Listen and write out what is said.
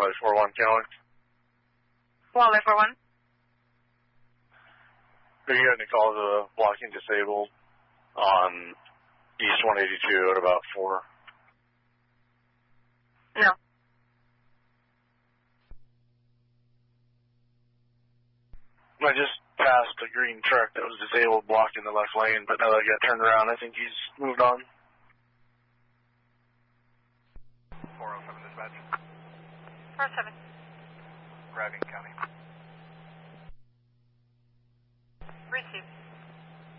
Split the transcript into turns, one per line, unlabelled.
Wally 41 Keller.
Wally 41.
Have you got any calls of blocking disabled on East 182 at about 4?
No.
I just passed a green truck that was disabled blocking the left lane, but now that I got turned around, I think he's moved on.
407 dispatch.
47.
Driving County.